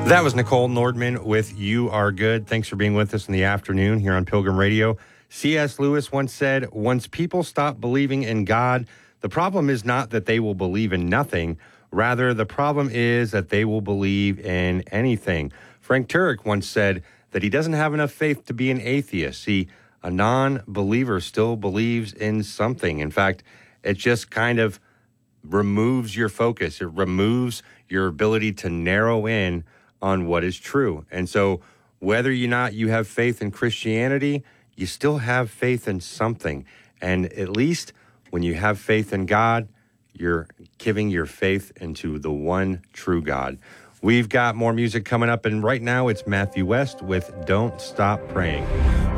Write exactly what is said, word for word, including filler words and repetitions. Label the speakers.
Speaker 1: That was Nicole Nordman with You Are Good. Thanks for being with us in the afternoon here on Pilgrim Radio. C S. Lewis once said, once people stop believing in God, the problem is not that they will believe in nothing. Rather, the problem is that they will believe in anything. Frank Turek once said that he doesn't have enough faith to be an atheist. See, a non-believer still believes in something. In fact, it just kind of removes your focus. It removes your ability to narrow in on what is true. And so whether or not you have faith in Christianity, you still have faith in something. And at least when you have faith in God, you're giving your faith into the one true God. We've got more music coming up, and right now it's Matthew West with Don't Stop Praying.